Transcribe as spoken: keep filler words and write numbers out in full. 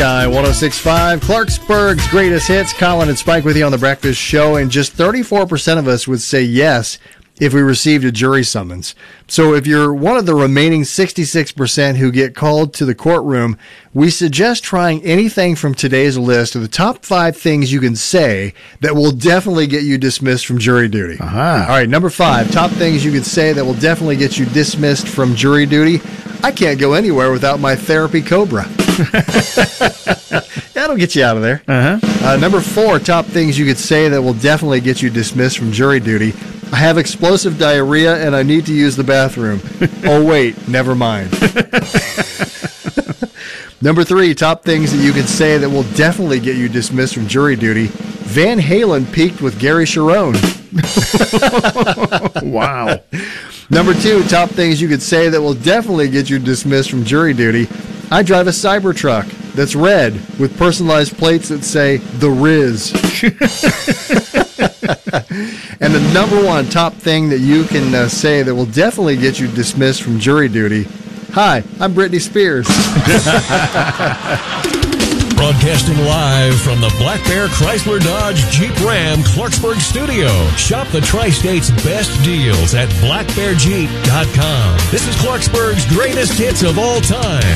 Sky one oh six point five, Clarksburg's greatest hits. Colin and Spike with you on The Breakfast Show, and just thirty-four percent of us would say yes if we received a jury summons. So if you're one of the remaining sixty-six percent who get called to the courtroom, we suggest trying anything from today's list of the top five things you can say that will definitely get you dismissed from jury duty. Uh-huh. All right, number five, top things you could say that will definitely get you dismissed from jury duty. I can't go anywhere without my therapy Cobra. That'll get you out of there. Uh-huh. Uh, number four, top things you could say that will definitely get you dismissed from jury duty. I have explosive diarrhea and I need to use the bathroom. Oh, wait, never mind. Number three, top things that you could say that will definitely get you dismissed from jury duty. Van Halen peaked with Gary Cherone. Wow. Number two, top things you could say that will definitely get you dismissed from jury duty. I drive a Cybertruck that's red with personalized plates that say The Riz. And the number one top thing that you can uh, say that will definitely get you dismissed from jury duty. Hi, I'm Britney Spears. Broadcasting live from the Black Bear Chrysler Dodge Jeep Ram Clarksburg studio. Shop the Tri-State's best deals at black bear jeep dot com. This is Clarksburg's greatest hits of all time.